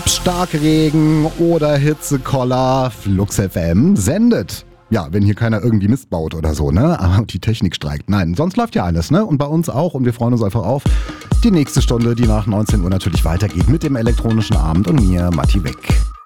Starkregen oder Hitzekoller, Flux FM sendet. Ja, wenn hier keiner irgendwie Mist baut oder so, ne? Aber die Technik streikt. Nein, sonst läuft ja alles, ne? Und bei uns auch. Und wir freuen uns einfach auf die nächste Stunde, die nach 19 Uhr natürlich weitergeht mit dem elektronischen Abend und mir, Matti Weck.